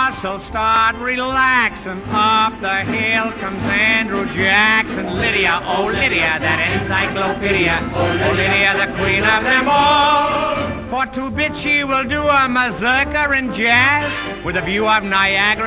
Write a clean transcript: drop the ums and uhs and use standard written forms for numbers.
muscles start relaxing. Up the hill comes Andrew Jackson. Lydia, oh Lydia, that encyclopedia. Oh Lydia, the queen of them all. For 2 bits she will do a mazurka in jazz with a view of Niagara